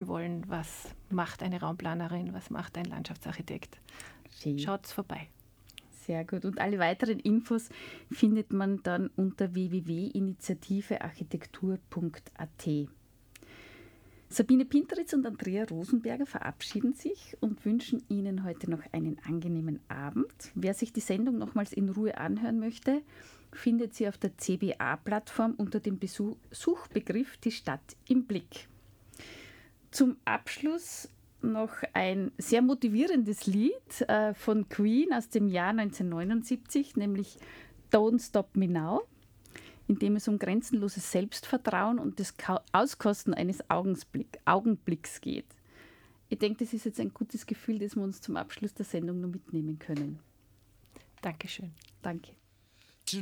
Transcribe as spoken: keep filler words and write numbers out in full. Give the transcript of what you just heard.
wollen, was macht eine Raumplanerin, was macht ein Landschaftsarchitekt. Schaut's vorbei. Sehr gut. Und alle weiteren Infos findet man dann unter w w w punkt initiativearchitektur punkt a t. Sabine Pinteritz und Andrea Rosenberger verabschieden sich und wünschen Ihnen heute noch einen angenehmen Abend. Wer sich die Sendung nochmals in Ruhe anhören möchte, findet sie auf der C B A-Plattform unter dem Besuch- Suchbegriff Die Stadt im Blick. Zum Abschluss noch ein sehr motivierendes Lied äh, von Queen aus dem Jahr neunzehnhundertneunundsiebzig, nämlich Don't Stop Me Now, in dem es um grenzenloses Selbstvertrauen und das Ka- Auskosten eines Augenblick, Augenblicks geht. Ich denke, das ist jetzt ein gutes Gefühl, das wir uns zum Abschluss der Sendung noch mitnehmen können. Dankeschön. Danke.